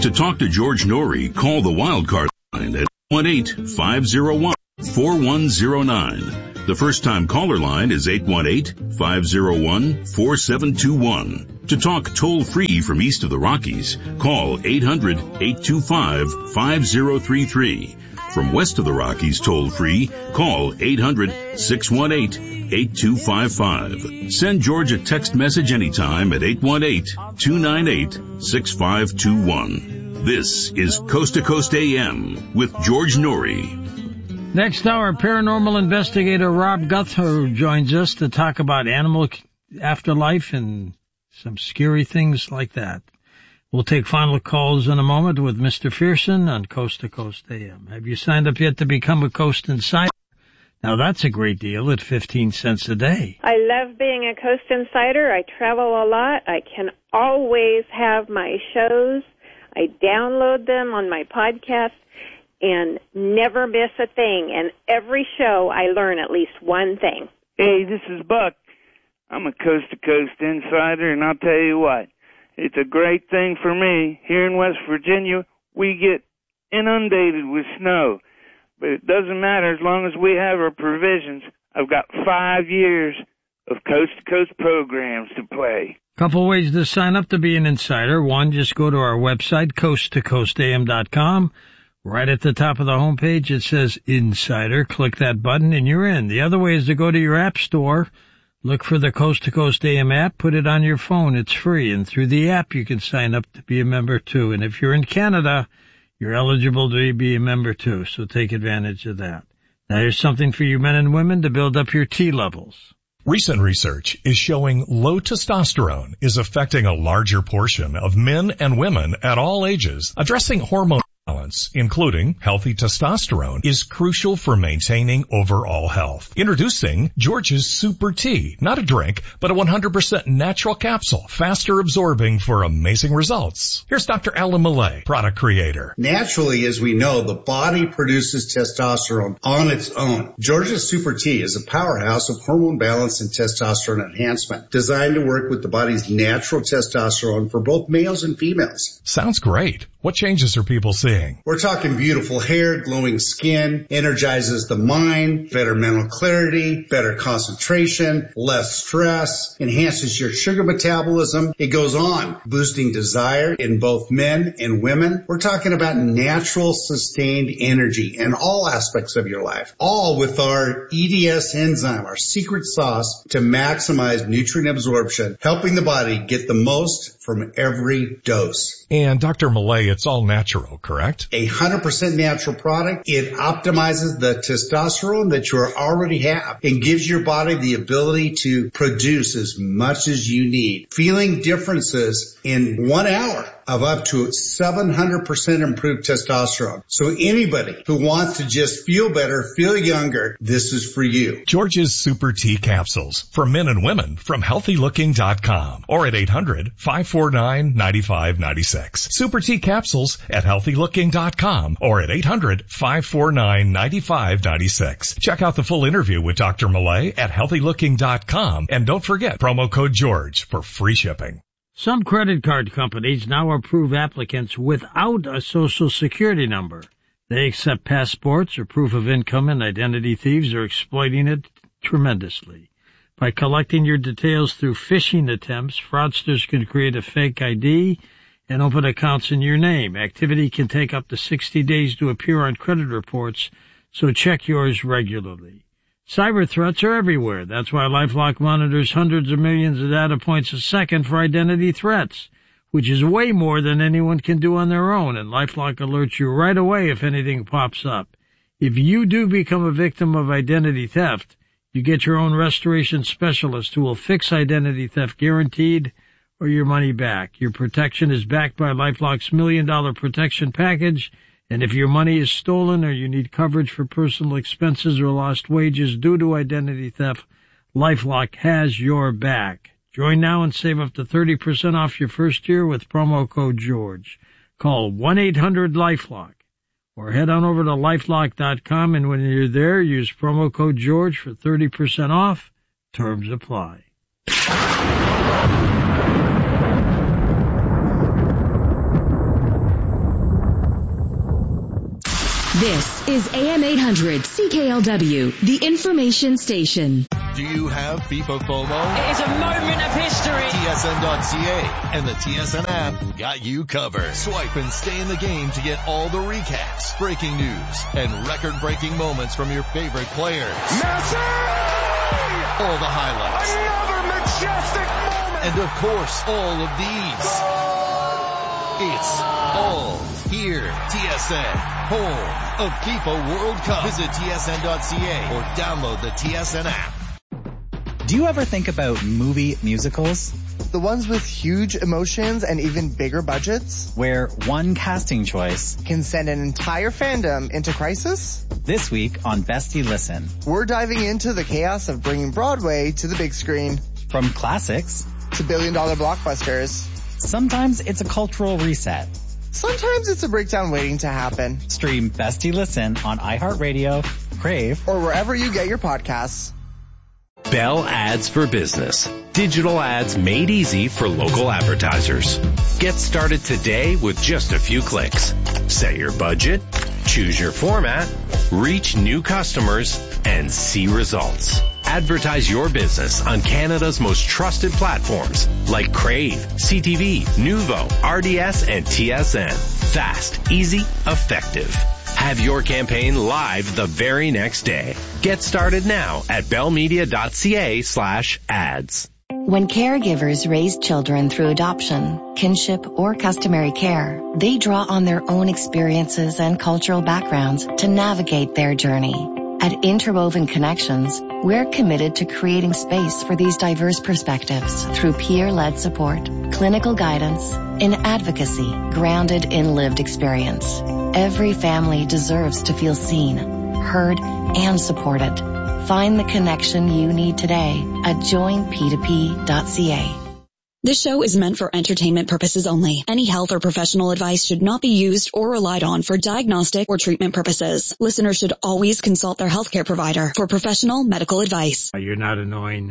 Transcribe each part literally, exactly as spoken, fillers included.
To talk to George Norrie, call the Wildcard line at one eight five oh one four one oh nine. The first-time caller line is eight one eight five oh one four seven two one. To talk toll-free from east of the Rockies, call eight hundred eight two five five oh three three. From west of the Rockies toll-free, call eight hundred six one eight eight two five five. Send George a text message anytime at eight one eight two nine eight six five two one. This is Coast to Coast A M with George Norrie. Next hour, paranormal investigator Rob Guthrie joins us to talk about animal afterlife and some scary things like that. We'll take final calls in a moment with Mister Fearson on Coast to Coast A M. Have you signed up yet to become a Coast Insider? Now that's a great deal at fifteen cents a day. I love being a Coast Insider. I travel a lot. I can always have my shows. I download them on my podcast and never miss a thing. And every show I learn at least one thing. Hey, this is Buck. I'm a Coast to Coast Insider, and I'll tell you what. It's a great thing for me. Here in West Virginia, we get inundated with snow. But it doesn't matter as long as we have our provisions. I've got five years of coast-to-coast programs to play. Couple ways to sign up to be an insider. One, just go to our website, coast to coast a m dot com. Right at the top of the homepage, it says Insider. Click that button, and you're in. The other way is to go to your app store. Look for the Coast to Coast A M app, put it on your phone. It's free, and through the app you can sign up to be a member too. And if you're in Canada, you're eligible to be a member too, so take advantage of that. Now here's something for you men and women to build up your T levels. Recent research is showing low testosterone is affecting a larger portion of men and women at all ages. Addressing hormone balance, including healthy testosterone, is crucial for maintaining overall health. Introducing George's Super T, not a drink, but a one hundred percent natural capsule, faster absorbing for amazing results. Here's Doctor Alan Millay, product creator. Naturally, as we know, the body produces testosterone on its own. George's Super T is a powerhouse of hormone balance and testosterone enhancement, designed to work with the body's natural testosterone for both males and females. Sounds great. What changes are people seeing? We're talking beautiful hair, glowing skin, energizes the mind, better mental clarity, better concentration, less stress, enhances your sugar metabolism. It goes on, boosting desire in both men and women. We're talking about natural, sustained energy in all aspects of your life, all with our E D S enzyme, our secret sauce to maximize nutrient absorption, helping the body get the most from every dose. And Doctor Millay, it's all natural, correct? A one hundred percent natural product. It optimizes the testosterone that you already have and gives your body the ability to produce as much as you need. Feeling differences in one hour of up to seven hundred percent improved testosterone. So anybody who wants to just feel better, feel younger, this is for you. George's Super T capsules for men and women from healthy looking dot com or at eight hundred five four nine nine five nine six. Super T capsules at healthy looking dot com or at eight hundred five four nine nine five nine six. Check out the full interview with Doctor Millay at healthy looking dot com, and don't forget promo code George for free shipping. Some credit card companies now approve applicants without a social security number. They accept passports or proof of income, and identity thieves are exploiting it tremendously. By collecting your details through phishing attempts, fraudsters can create a fake I D and open accounts in your name. Activity can take up to sixty days to appear on credit reports, so check yours regularly. Cyber threats are everywhere. That's why LifeLock monitors hundreds of millions of data points a second for identity threats, which is way more than anyone can do on their own, and LifeLock alerts you right away if anything pops up. If you do become a victim of identity theft, you get your own restoration specialist who will fix identity theft guaranteed or your money back. Your protection is backed by LifeLock's million dollar protection package, and if your money is stolen or you need coverage for personal expenses or lost wages due to identity theft, LifeLock has your back. Join now and save up to thirty percent off your first year with promo code George. Call one eight hundred LifeLock or head on over to lifelock dot com, and when you're there, use promo code George for thirty percent off. Terms apply. This is A M eight hundred C K L W, the information station. Do you have FIFA FOMO? It is a moment of history. T S N dot C A and the T S N app got you covered. Swipe and stay in the game to get all the recaps, breaking news, and record-breaking moments from your favorite players. Messi! All the highlights. Another majestic moment! And of course, all of these. It's all here. T S N, home of FIFA World Cup. Visit T S N dot C A or download the T S N app. Do you ever think about movie musicals? The ones with huge emotions and even bigger budgets? Where one casting choice can send an entire fandom into crisis? This week on Bestie Listen, we're diving into the chaos of bringing Broadway to the big screen. From classics to billion dollar blockbusters. Sometimes it's a cultural reset. Sometimes it's a breakdown waiting to happen. Stream Bestie Listen on iHeartRadio, Crave, or wherever you get your podcasts. Bell Ads for Business. Digital ads made easy for local advertisers. Get started today with just a few clicks. Set your budget, choose your format, reach new customers, and see results. Advertise your business on Canada's most trusted platforms like Crave, C T V, Nuvo, R D S, and T S N. Fast, easy, effective. Have your campaign live the very next day. Get started now at bellmedia.ca slash ads. When caregivers raise children through adoption, kinship, or customary care, they draw on their own experiences and cultural backgrounds to navigate their journey. At Interwoven Connections, we're committed to creating space for these diverse perspectives through peer-led support, clinical guidance, and advocacy grounded in lived experience. Every family deserves to feel seen, heard, and supported. Find the connection you need today at join p two p dot c a. This show is meant for entertainment purposes only. Any health or professional advice should not be used or relied on for diagnostic or treatment purposes. Listeners should always consult their healthcare provider for professional medical advice. You're not annoying.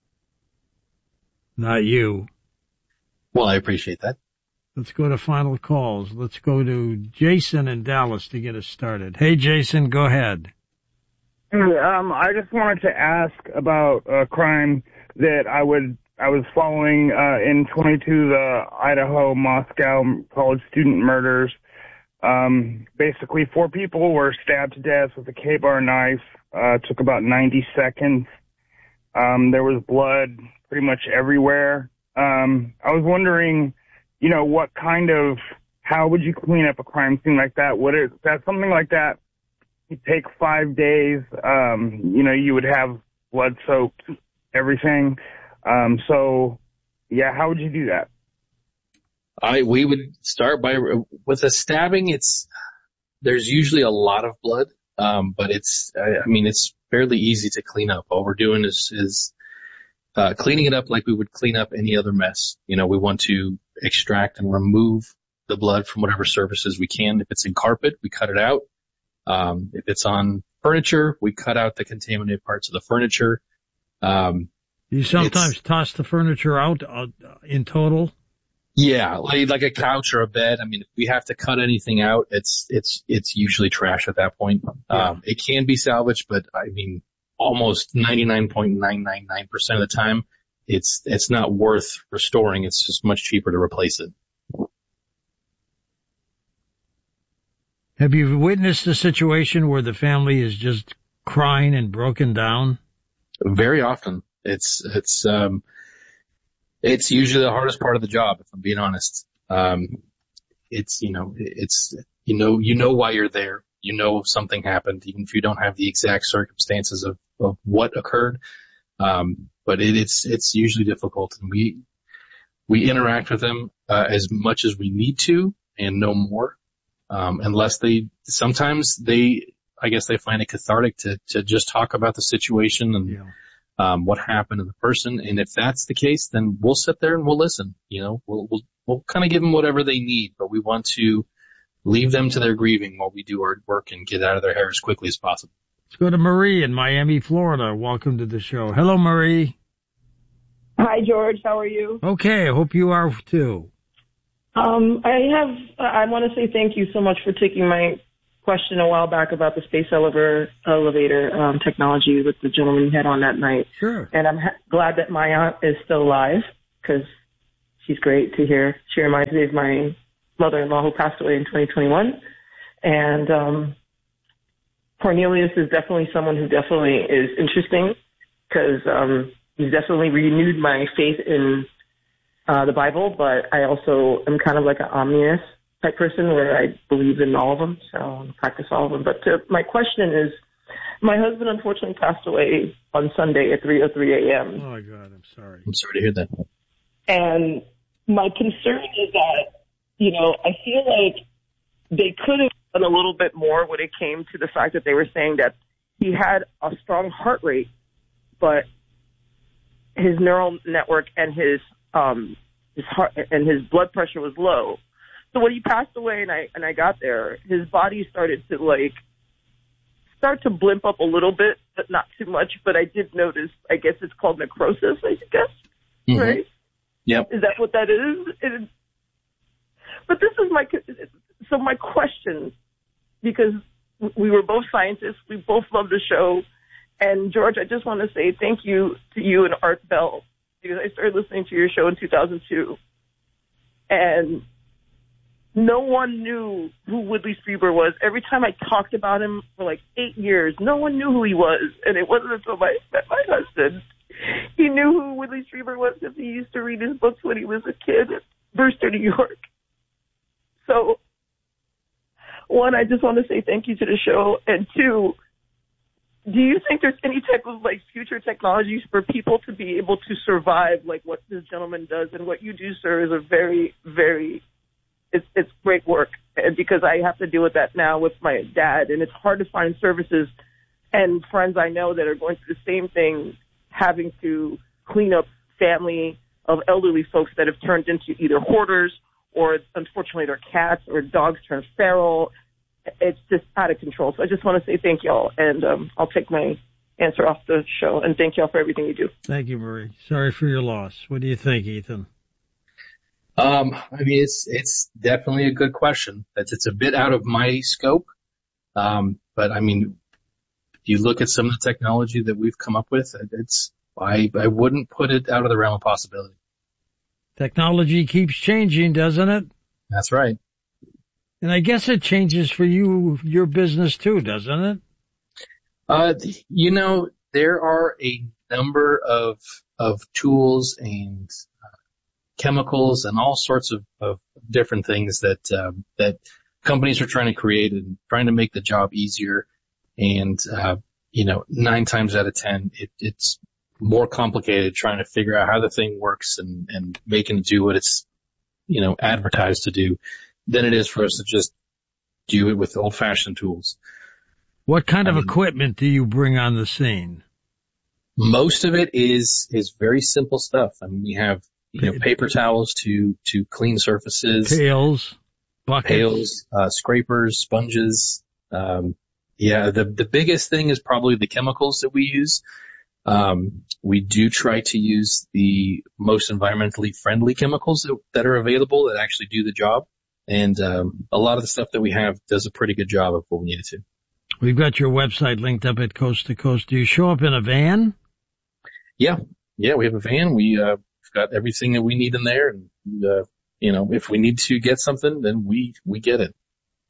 Not you. Well, I appreciate that. Let's go to final calls. Let's go to Jason in Dallas to get us started. Hey, Jason, go ahead. Hey, um, I just wanted to ask about a crime that I would I was following uh, in twenty-two, the Idaho Moscow college student murders. Um, basically, four people were stabbed to death with a K-bar knife. Uh, took about ninety seconds. Um, there was blood pretty much everywhere. Um, I was wondering, you know, what kind of, how would you clean up a crime scene like that? Would it, that something like that, it'd take five days, um, you know, you would have blood-soaked everything. Um, so, yeah, how would you do that? I, we would start by, with a stabbing, it's, there's usually a lot of blood, um, but it's, I, I mean, it's fairly easy to clean up. All we're doing is, is, uh, cleaning it up like we would clean up any other mess. You know, we want to extract and remove the blood from whatever surfaces we can. If it's in carpet, we cut it out. Um, if it's on furniture, we cut out the contaminated parts of the furniture. Um, you sometimes toss the furniture out uh, in total? Yeah, like, like a couch or a bed. I mean, if we have to cut anything out, it's, it's, it's usually trash at that point. Yeah. Um, it can be salvaged, but I mean, almost ninety-nine point nine nine nine percent of the time, it's, it's not worth restoring. It's just much cheaper to replace it. Have you witnessed a situation where the family is just crying and broken down? Very often. It's, it's, um, it's usually the hardest part of the job, if I'm being honest. Um, it's, you know, it's, you know, you know why you're there. You know something happened, even if you don't have the exact circumstances of, of what occurred. Um, but it, it's, it's usually difficult, and we, we interact with them, uh, as much as we need to and no more. Um, unless they, sometimes they, I guess they find it cathartic to, to just talk about the situation and, yeah. um, what happened to the person. And if that's the case, then we'll sit there and we'll listen. You know, we'll, we'll, we'll kind of give them whatever they need, but we want to leave them to their grieving while we do our work and get out of their hair as quickly as possible. Let's go to Marie in Miami, Florida. Welcome to the show. Hello, Marie. Hi, George. How are you? Okay. I hope you are too. Um, I have, I want to say thank you so much for taking my question a while back about the space elevator, elevator um, technology with the gentleman you had on that night. Sure. And I'm ha- glad that my aunt is still alive because she's great to hear. She reminds me of my mother-in-law who passed away in twenty twenty-one. And um, Cornelius is definitely someone who definitely is interesting because um, he's definitely renewed my faith in uh, the Bible, but I also am kind of like an omniscient type person where I believe in all of them, so I practice all of them. But to, my question is, my husband unfortunately passed away on Sunday at three oh three a.m. Oh, my God, I'm sorry. I'm sorry to hear that. And my concern is that, you know, I feel like they could have done a little bit more when it came to the fact that they were saying that he had a strong heart rate, but his neural network and his um his heart and his blood pressure was low. So when he passed away and I and I got there, his body started to like start to blimp up a little bit, but not too much. But I did notice, I guess it's called necrosis, I guess, mm-hmm. right? Yep. Is that what that is? It, but this is my so my question, because we were both scientists, we both love the show, and George, I just want to say thank you to you and Art Bell because I started listening to your show in two thousand two, and no one knew who Whitley Strieber was. Every time I talked about him for like eight years, no one knew who he was. And it wasn't until I met my husband. He knew who Whitley Strieber was because he used to read his books when he was a kid at Brewster, New York. So, one, I just want to say thank you to the show. And two, do you think there's any type of like future technologies for people to be able to survive like what this gentleman does? And what you do, sir, is a very, very It's, it's great work, and because I have to deal with that now with my dad, and it's hard to find services and friends I know that are going through the same thing, having to clean up family of elderly folks that have turned into either hoarders or, unfortunately, their cats or dogs turn feral. It's just out of control. So I just want to say thank y'all, and um, I'll take my answer off the show, and thank y'all for everything you do. Thank you, Marie. Sorry for your loss. What do you think, Ethan? Um, I mean, it's, it's definitely a good question. It's, it's a bit out of my scope. Um, but I mean, you look at some of the technology that we've come up with, it's, I, I wouldn't put it out of the realm of possibility. Technology keeps changing, doesn't it? That's right. And I guess it changes for you, your business too, doesn't it? Uh, you know, there are a number of, of tools and, chemicals and all sorts of, of different things that um, that companies are trying to create and trying to make the job easier. And uh, you know, nine times out of ten, it, it's more complicated trying to figure out how the thing works and, and making it do what it's you know advertised to do than it is for us to just do it with old-fashioned tools. What kind I of mean, equipment do you bring on the scene? Most of it is is very simple stuff. I mean, we have You know, paper towels to, to clean surfaces. Pails, buckets. Pails, uh, scrapers, sponges. Um, yeah, the, the biggest thing is probably the chemicals that we use. Um, we do try to use the most environmentally friendly chemicals that, that are available that actually do the job. And, um, a lot of the stuff that we have does a pretty good job of what we need it to. We've got your website linked up at Coast to Coast. Do you show up in a van? Yeah. Yeah, we have a van. We, uh, got everything that we need in there, and uh, you know, if we need to get something, then we we get it.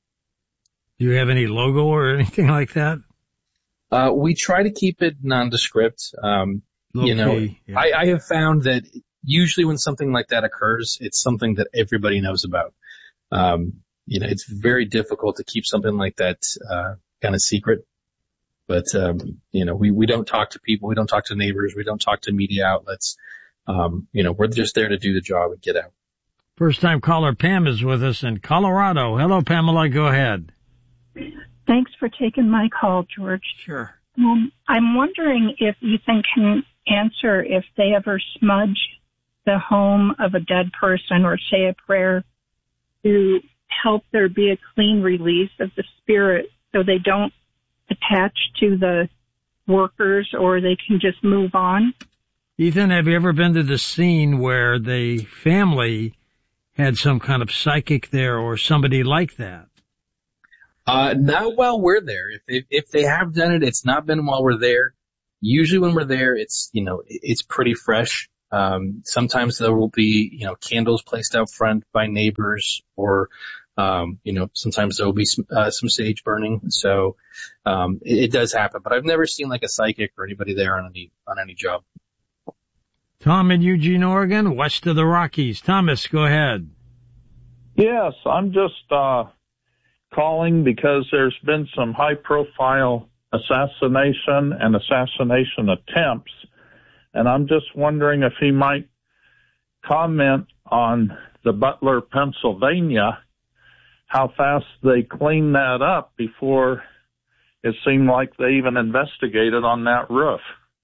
Do you have any logo or anything like that? Uh, we try to keep it nondescript. Um, you know, yeah. I, I have found that usually when something like that occurs, it's something that everybody knows about. Um, you know, it's very difficult to keep something like that uh, kind of secret. But um, you know, we we don't talk to people, we don't talk to neighbors, we don't talk to media outlets. Um, you know, we're just there to do the job and get out. First time caller Pam is with us in Colorado. Hello, Pamela. Go ahead. Thanks for taking my call, George. Sure. Um, I'm wondering if Ethan can answer if they ever smudge the home of a dead person or say a prayer to help there be a clean release of the spirit so they don't attach to the workers or they can just move on. Ethan, have you ever been to the scene where the family had some kind of psychic there or somebody like that? Uh, not while we're there. If they, if they have done it, it's not been while we're there. Usually when we're there, it's, you know, it's pretty fresh. Um, sometimes there will be, you know, candles placed out front by neighbors, or, um, you know, sometimes there will be some, uh, some sage burning. So, um, it, it does happen, but I've never seen like a psychic or anybody there on any, on any job. Tom in Eugene, Oregon, west of the Rockies. Thomas, go ahead. Yes, I'm just, uh, calling because there's been some high profile assassination and assassination attempts, and I'm just wondering if he might comment on the Butler, Pennsylvania, how fast they cleaned that up before it seemed like they even investigated on that roof.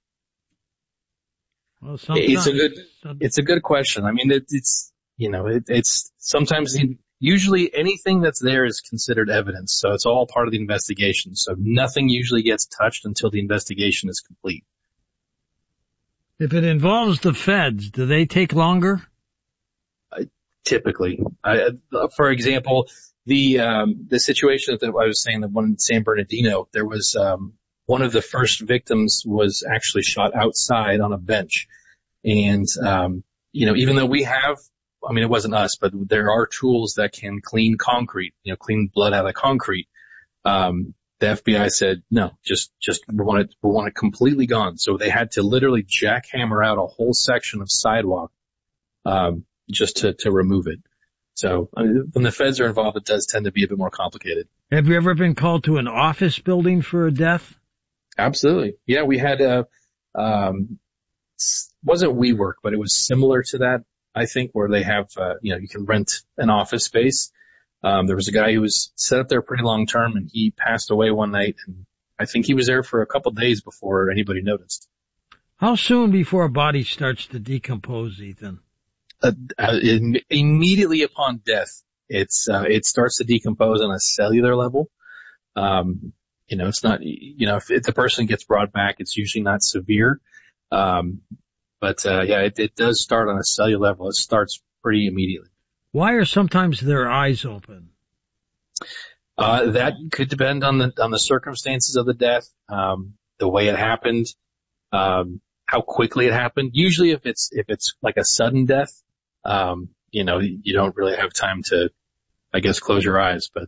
Well, it's a good, it's a good question. I mean, it, it's, you know, it, it's sometimes, usually anything that's there is considered evidence, so it's all part of the investigation. So nothing usually gets touched until the investigation is complete. If it involves the feds, do they take longer? Uh, typically. I, uh, for example, the, um, the situation that I was saying, the one in San Bernardino, there was, um, one of the first victims was actually shot outside on a bench. And, um, you know, even though we have, I mean, it wasn't us, but there are tools that can clean concrete, you know, clean blood out of concrete. Um, the F B I said, no, just, just, we want it, we want it completely gone. So they had to literally jackhammer out a whole section of sidewalk, um, just to, to remove it. So I mean, when the feds are involved, it does tend to be a bit more complicated. Have you ever been called to an office building for a death? Absolutely. Yeah, we had a, um, wasn't WeWork, but it was similar to that. I think, where they have, uh, you know, you can rent an office space. Um, there was a guy who was set up there pretty long term, and he passed away one night, and I think he was there for a couple of days before anybody noticed. How soon before a body starts to decompose, Ethan? Uh, uh, in, immediately upon death, it's, uh, it starts to decompose on a cellular level. Um, you know, it's not, you know, if, if the person gets brought back, it's usually not severe. Um, But, uh, yeah, it, it does start on a cellular level. It starts pretty immediately. Why are sometimes their eyes open? Uh, that could depend on the, on the circumstances of the death, um, the way it happened, um, how quickly it happened. Usually if it's, if it's like a sudden death, um, you know, you don't really have time to, I guess, close your eyes, but.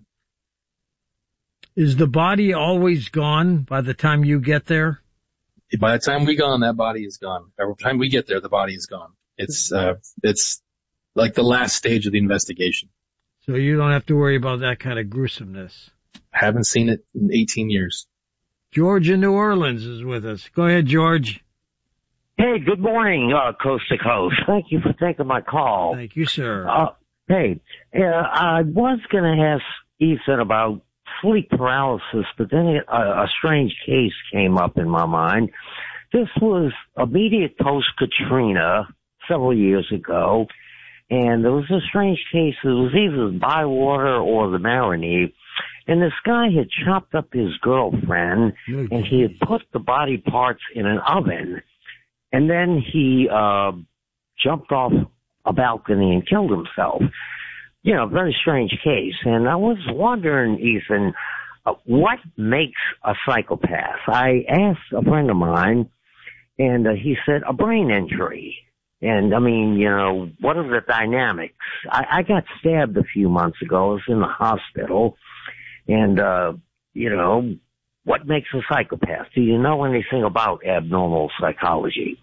Is the body always gone by the time you get there? By the time we gone, that body is gone. By the time we get there, the body is gone. It's, uh, it's like the last stage of the investigation. So you don't have to worry about that kind of gruesomeness. I haven't seen it in eighteen years. George in New Orleans is with us. Go ahead, George. Hey, good morning, uh, Coast to Coast. Thank you for taking my call. Thank you, sir. Uh, hey, uh, I was going to ask Ethan about sleep paralysis, but then a, a strange case came up in my mind. This was immediate post-Katrina several years ago, and there was a strange case. It was either the Bywater or the Marigny, and this guy had chopped up his girlfriend, and he had put the body parts in an oven, and then he uh jumped off a balcony and killed himself. You know, very strange case. And I was wondering, Ethan, uh, what makes a psychopath? I asked a friend of mine, and uh, he said a brain injury. And, I mean, you know, what are the dynamics? I, I got stabbed a few months ago. I was in the hospital. And, uh, you know, what makes a psychopath? Do you know anything about abnormal psychology?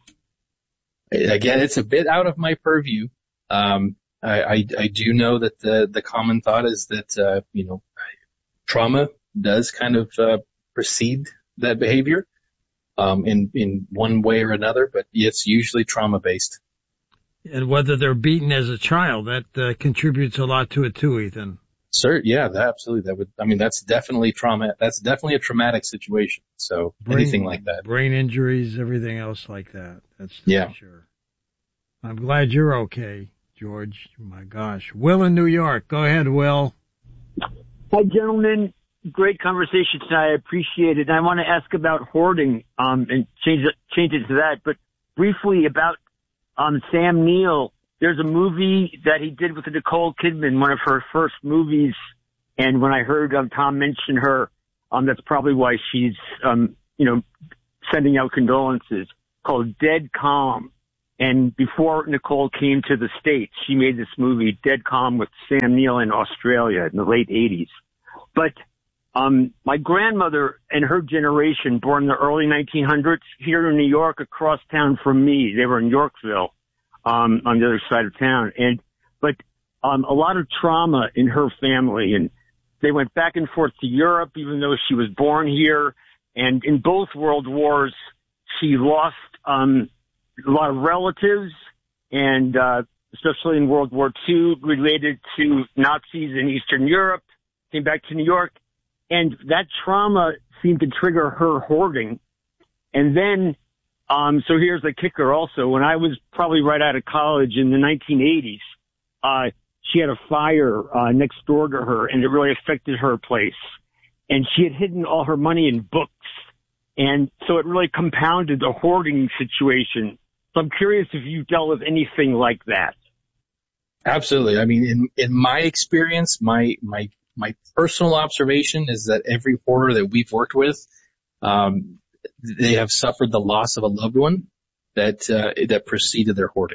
Again, it's a bit out of my purview. Um, I, I, I do know that the, the common thought is that, uh, you know, trauma does kind of, uh, precede that behavior, um, in, in one way or another, but it's usually trauma based. And whether they're beaten as a child, that, uh, contributes a lot to it too, Ethan. Sir, yeah, that, absolutely. That would, I mean, that's definitely trauma. That's definitely a traumatic situation. So brain, anything like that. Brain injuries, everything else like that. That's yeah. for sure. I'm glad you're okay, George. My gosh. Will in New York. Go ahead, Will. Hi, gentlemen. Great conversation tonight. I appreciate it. And I want to ask about hoarding, um, and change it, change it to that. But briefly about, um, Sam Neill. There's a movie that he did with Nicole Kidman, one of her first movies, And when I heard um, Tom mention her, um, that's probably why she's, um, you know, sending out condolences, called Dead Calm. And before Nicole came to the States, she made this movie, Dead Calm, with Sam Neill in Australia in the late eighties. But um my grandmother and her generation, born in the early nineteen hundreds, here in New York, across town from me, they were in Yorkville, um on the other side of town. And but um a lot of trauma in her family, and they went back and forth to Europe, even though she was born here. And in both world wars, she lost um a lot of relatives, and uh especially in World War Two, related to Nazis in Eastern Europe, came back to New York, and that trauma seemed to trigger her hoarding. And then, um so here's the kicker also. When I was probably right out of college in the nineteen eighties, uh she had a fire uh next door to her, and it really affected her place. And she had hidden all her money in books. And so it really compounded the hoarding situation. So I'm curious if you've dealt with anything like that. Absolutely. I mean, in, in my experience, my, my, my personal observation is that every hoarder that we've worked with, um, they have suffered the loss of a loved one that, uh, that preceded their hoarding.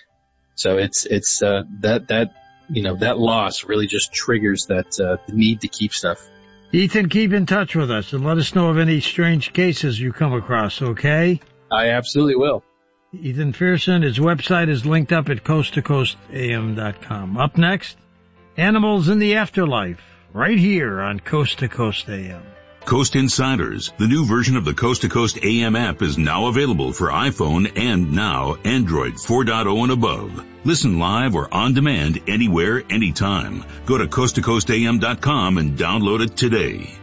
So it's, it's, uh, that, that, you know, that loss really just triggers that, uh, the need to keep stuff. Ethan, keep in touch with us and let us know of any strange cases you come across, okay? I absolutely will. Ethan Fearson, his website is linked up at coast to coast a m dot com. Up next, Animals in the Afterlife, right here on Coast to Coast A M. Coast Insiders, the new version of the Coast to Coast A M app, is now available for iPhone and now Android four point oh and above. Listen live or on demand anywhere, anytime. Go to coast to coast a m dot com and download it today.